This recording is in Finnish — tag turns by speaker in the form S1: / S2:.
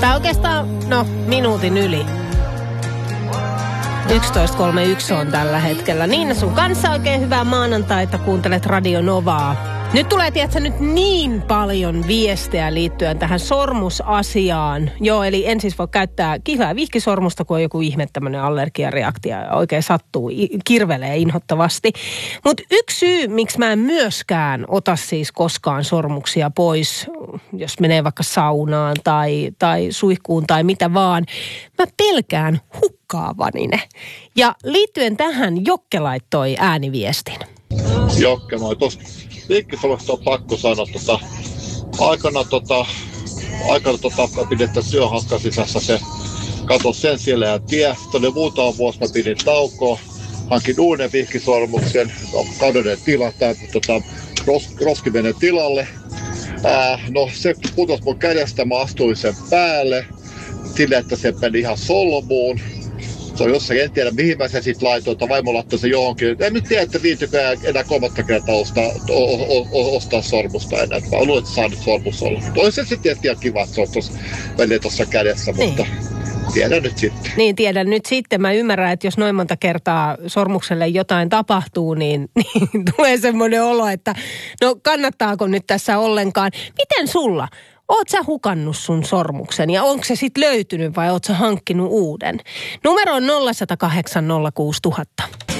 S1: Tai oikeastaan, minuutin yli. 11.31 on tällä hetkellä. Niina, sun kanssa oikein hyvää maanantaita, kuuntelet Radio Novaa. Nyt tulee, tiedätkö, nyt niin paljon viestejä liittyen tähän sormusasiaan. Joo, eli en siis voi käyttää kihlää vihkisormusta, kun on joku ihme tämmöinen allergiareaktio ja oikein sattuu, kirvelee inhottavasti. Mutta yksi syy, miksi mä en myöskään ota siis koskaan sormuksia pois, jos menee vaikka saunaan tai suihkuun tai mitä vaan, mä pelkään hukkaavani ne. Ja liittyen tähän Jokke laittoi ääniviestin.
S2: Jokke, moi tuosta viikkisormuksesta on pakko sanoa, aikana pidetään työhaskan sisässä se, kato sen siellä ja tie. Tuonne muutama vuosi mä pidin taukoa, hankin uuden vihkisormuksen, kadonneen tila, roskivenen tilalle. Se putosi mun kädestä, mä astuin sen päälle, sille että se meni ihan solmuun. Se on jossain, en tiedä mihin mä sen sit laitoin, että vaimo laittoi se johonkin. En nyt tiedä, että viitykö enää 3 kertaa ostaa sormusta enää. Mä luulen, että saa nyt sormus olla. Toisen se tietysti ihan kiva, että se menee tuossa kädessä, mutta tiedän nyt sitten.
S1: Niin, tiedän nyt sitten. Mä ymmärrän, että jos noin monta kertaa sormukselle jotain tapahtuu, niin tulee semmoinen olo, että kannattaako nyt tässä ollenkaan. Miten sulla? Oot sä hukannut sun sormuksen ja onko se sit löytynyt vai oot sä hankkinut uuden? Numero on 0108 06000.